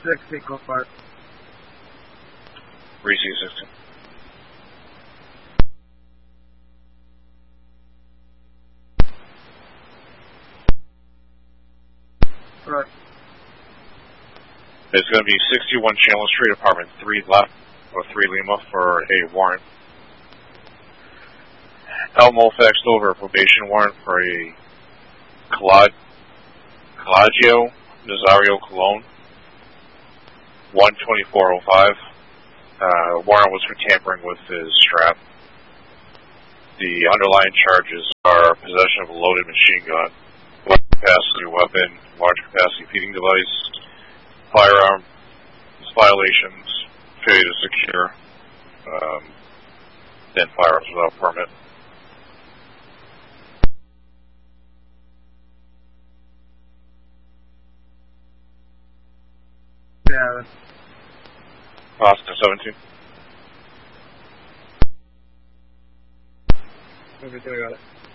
60, call fire. Receive 60. Right. It's going to be 61 Chandler Street, apartment 3 left, or 3 Lima for a warrant. Elmo faxed over a probation warrant for a Calagio Nazario Colon, 12405. Warrant was for tampering with his strap. The underlying charges are possession of a loaded machine gun, large capacity weapon, large capacity feeding device, firearm violations, failure to secure, then firearms without permit. Yeah. Austin 17. Okay, I got it.